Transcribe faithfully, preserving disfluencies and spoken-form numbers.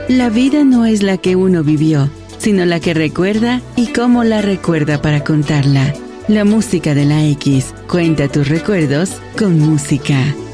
La vida no es la que uno vivió, sino la que recuerda y cómo la recuerda para contarla. La música de la X. Cuenta tus recuerdos con música.